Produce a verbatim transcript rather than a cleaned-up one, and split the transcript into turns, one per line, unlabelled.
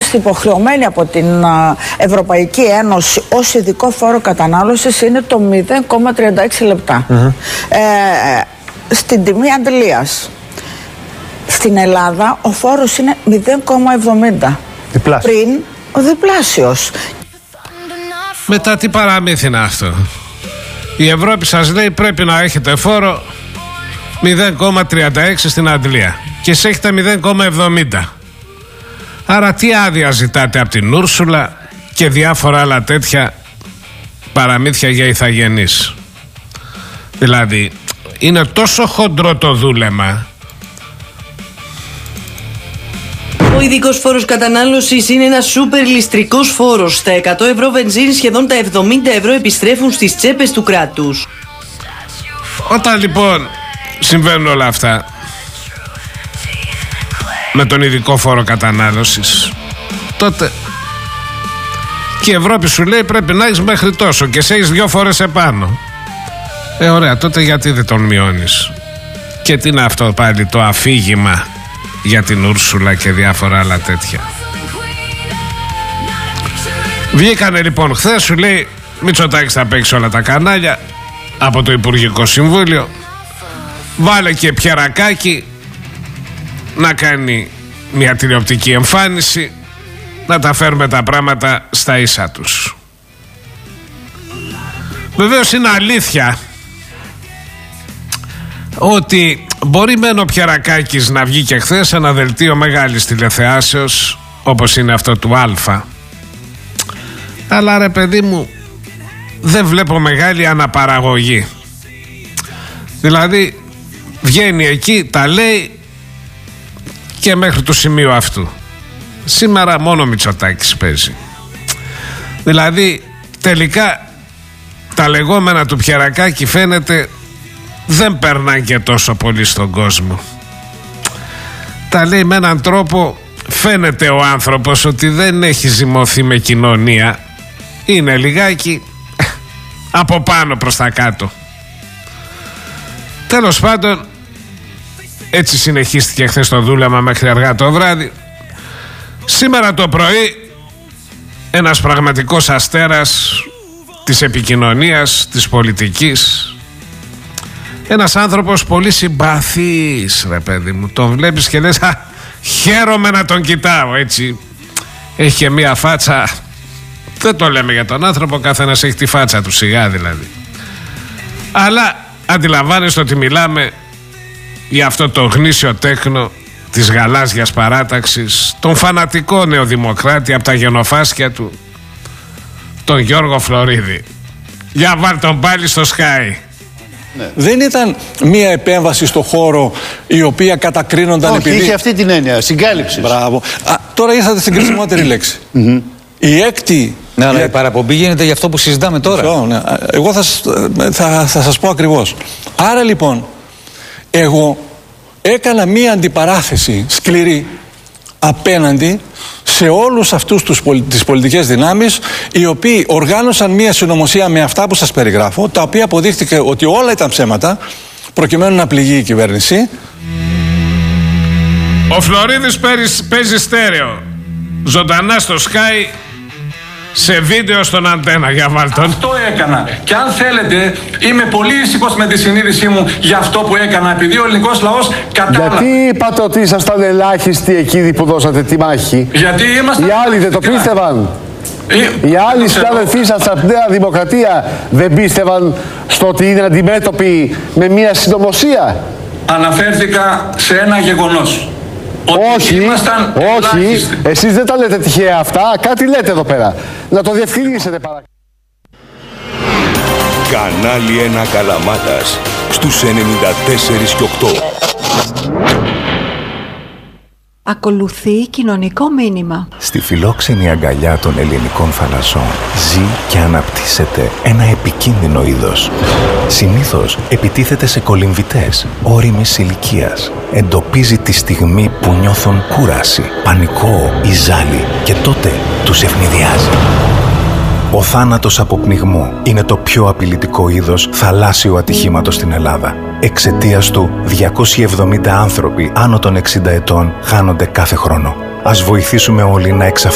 είμαστε υποχρεωμένοι από την Ευρωπαϊκή Ένωση ως ειδικό φόρο κατανάλωσης είναι το μηδέν κόμμα τριάντα έξι λεπτά. Mm-hmm. ε, στην τιμή αντλίας. Στην Ελλάδα ο φόρος είναι μηδέν κόμμα εβδομήντα.
Διπλάσιο.
Πριν ο διπλάσιος.
Μετά τι παραμύθι είναι αυτό? Η Ευρώπη σας λέει πρέπει να έχετε φόρο μηδέν κόμμα τριάντα έξι στην αντλία και εσείς έχετε μηδέν κόμμα εβδομήντα. Άρα τι άδεια ζητάτε από την Ούρσουλα και διάφορα άλλα τέτοια παραμύθια για ηθαγενείς? Δηλαδή είναι τόσο χοντρό το δούλεμα.
Ο ειδικός φόρος κατανάλωσης είναι ένας σούπερ ληστρικός φόρος. Στα εκατό ευρώ βενζίνη σχεδόν τα εβδομήντα ευρώ επιστρέφουν στις τσέπες του κράτους.
Όταν λοιπόν συμβαίνουν όλα αυτά με τον ειδικό φόρο κατανάλωσης, τότε και η Ευρώπη σου λέει πρέπει να έχεις μέχρι τόσο και σε έχεις δυο φορές επάνω. Ε ωραία, τότε γιατί δεν τον μειώνεις? Και τι είναι αυτό πάλι το αφήγημα για την Ούρσουλα και διάφορα άλλα τέτοια? Βγήκανε λοιπόν χθες, σου λέει Μητσοτάκης θα παίξει όλα τα κανάλια από το Υπουργικό Συμβούλιο, βάλε και Πιερακάκη να κάνει μια τηλεοπτική εμφάνιση, να τα φέρουμε τα πράγματα στα ίσα τους. Βεβαίως είναι αλήθεια ότι μπορεί μεν ο Πιερακάκης να βγει και χθες ένα δελτίο μεγάλης τηλεθεάσεως όπως είναι αυτό του Α, αλλά ρε παιδί μου δεν βλέπω μεγάλη αναπαραγωγή. Δηλαδή βγαίνει εκεί, τα λέει και μέχρι του σημείου αυτού. Σήμερα μόνο Μητσοτάκης παίζει. Δηλαδή τελικά τα λεγόμενα του Πιερακάκη φαίνεται δεν περνάνε και τόσο πολύ στον κόσμο. Τα λέει με έναν τρόπο, φαίνεται ο άνθρωπος ότι δεν έχει ζυμωθεί με κοινωνία. Είναι λιγάκι από πάνω προς τα κάτω. Τέλος πάντων, έτσι συνεχίστηκε χθες το δούλεμα μέχρι αργά το βράδυ. Σήμερα το πρωί ένας πραγματικός αστέρας της επικοινωνίας, της πολιτικής, ένας άνθρωπος πολύ συμπαθής, ρε παιδί μου, τον βλέπεις και λες α, χαίρομαι να τον κοιτάω, έτσι. Έχει και μία φάτσα, δεν το λέμε για τον άνθρωπο, καθένας έχει τη φάτσα του, σιγά δηλαδή. Αλλά αντιλαμβάνεστε ότι μιλάμε για αυτό το γνήσιο τέκνο της γαλάζιας παράταξης, τον φανατικό νεοδημοκράτη από τα γενοφάσκια του, τον Γιώργο Φλωρίδη. Για βάλ τον πάλι στο Sky.
Ναι. Δεν ήταν μία επέμβαση στο χώρο η οποία κατακρίνονταν.
Όχι,
επειδή...
είχε αυτή την έννοια, συγκάλυψης.
Μπράβο. Α, τώρα ήρθατε στην κρισιμότερη λέξη. Mm-hmm. Η έκτη...
Ναι, αλλά η παραπομπή γίνεται για αυτό που συζητάμε τώρα.
Εγώ, ναι. εγώ θα, θα, θα σας πω ακριβώς. Άρα λοιπόν, εγώ έκανα μία αντιπαράθεση σκληρή απέναντι σε όλους αυτούς τους, τις πολιτικές δυνάμεις, οι οποίοι οργάνωσαν μία συνωμοσία με αυτά που σας περιγράφω, τα οποία αποδείχθηκε ότι όλα ήταν ψέματα, προκειμένου να πληγεί η κυβέρνηση.
Ο Φλωρίδης παίζει στέρεο ζωντανά στο Sky, σε βίντεο στον Αντένα, για βάλτον.
Αυτό έκανα. Και αν θέλετε, είμαι πολύ ήσυχος με τη συνείδησή μου για αυτό που έκανα, επειδή ο ελληνικός λαός κατάλαβε.
Γιατί είπατε ότι ήσασταν ελάχιστοι εκείνοι που δώσατε τη μάχη?
Γιατί είμαστε...
Οι άλλοι δεν το πίστευαν.
Ε,
Οι άλλοι συνάδελφοί σας από τη Νέα Δημοκρατία δεν πίστευαν στο ότι είναι αντιμέτωποι με μια συνωμοσία?
Αναφέρθηκα σε ένα γεγονός.
Όχι, όχι, εσείς δεν τα λέτε τυχαία αυτά, κάτι λέτε εδώ πέρα. Να το διευκρινίσετε παρακαλώ.
Κανάλι ένα Καλαμάτας στους ενενήντα τέσσερα και οκτώ.
Ακολουθεί κοινωνικό μήνυμα.
Στη φιλόξενη αγκαλιά των ελληνικών θαλασσών ζει και αναπτύσσεται ένα επικίνδυνο είδος. Συνήθως επιτίθεται σε κολυμβητές όριμης ηλικίας. Εντοπίζει τη στιγμή που νιώθουν κούραση, πανικό ή ζάλι και τότε τους ευνηδιάζει. Ο θάνατος από πνιγμό είναι το πιο απειλητικό είδος θαλάσσιου ατυχήματος στην Ελλάδα. Εξαιτίας του, διακόσιοι εβδομήντα άνθρωποι άνω των εξήντα ετών χάνονται κάθε χρόνο. Ας βοηθήσουμε όλοι να εξαφανίσουμε